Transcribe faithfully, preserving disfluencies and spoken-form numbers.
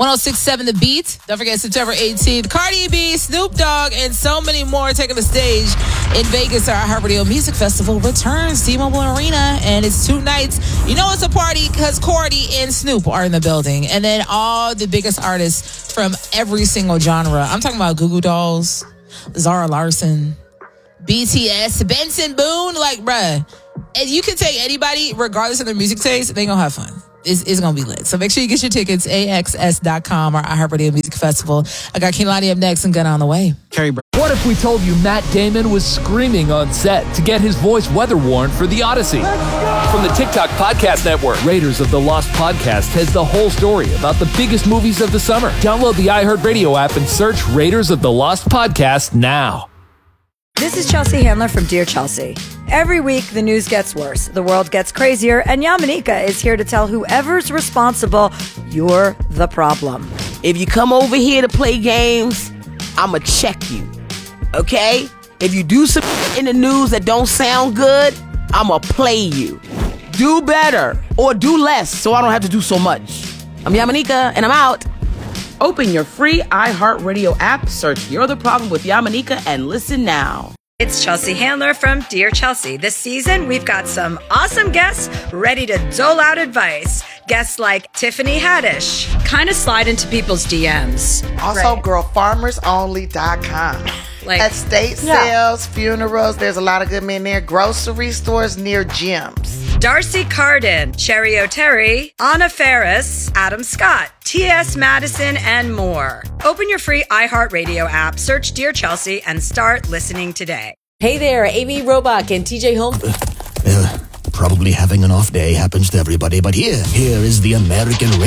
one oh six point seven The Beat. Don't forget September eighteenth. Cardi B, Snoop Dogg, and so many more taking the stage in Vegas. Our iHeartRadio Music Festival returns to T-Mobile Arena, and it's two nights. You know it's a party because Cardi and Snoop are in the building. And then all the biggest artists from every single genre. I'm talking about Goo Goo Dolls, Zara Larsson, B T S, Benson Boone. Like, bruh, and you can take anybody, regardless of their music taste, they gonna have fun. It's, it's gonna be lit. So make sure you get your tickets, A X S dot com, or iHeartRadio Music Festival. I got Kehlani up next and Gunna on the way. Carrie Brown. What if we told you Matt Damon was screaming on set to get his voice weather worn for The Odyssey? From the TikTok Podcast Network, Raiders of the Lost Podcast has the whole story about the biggest movies of the summer. Download the iHeartRadio app and search Raiders of the Lost Podcast now. This is Chelsea Handler from Dear Chelsea. Every week, the news gets worse, the world gets crazier, and Yamanika is here to tell whoever's responsible, you're the problem. If you come over here to play games, I'ma check you, okay? If you do some in the news that don't sound good, I'ma play you. Do better, or do less, so I don't have to do so much. I'm Yamanika, and I'm out. Open your free iHeartRadio app, search You're the Problem with Yamanika, and listen now. It's Chelsea Handler from Dear Chelsea. This season, we've got some awesome guests ready to dole out advice. Guests like Tiffany Haddish. Kind of slide into people's D Ms. Also, Right. girl farmers only dot com. Like, Estate yeah. sales, funerals, there's a lot of good men there. Grocery stores near gyms. Darcy Carden, Cherry O'Terry, Anna Ferris, Adam Scott, T S Madison, and more. Open your free iHeartRadio app, search Dear Chelsea, and start listening today. Hey there, Amy Robach and T J Holmes. Uh, probably having an off day happens to everybody, but here, here is the American